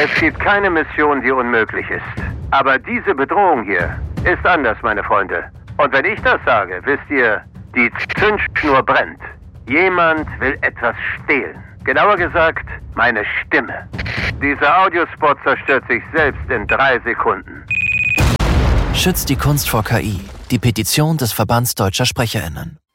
Es gibt keine Mission, die unmöglich ist. Aber diese Bedrohung hier ist anders, meine Freunde. Und wenn ich das sage, wisst ihr, die Zündschnur brennt. Jemand will etwas stehlen. Genauer gesagt, meine Stimme. Dieser Audiospot zerstört sich selbst in 3 Sekunden. Schützt die Kunst vor KI. Die Petition des Verbands Deutscher SprecherInnen.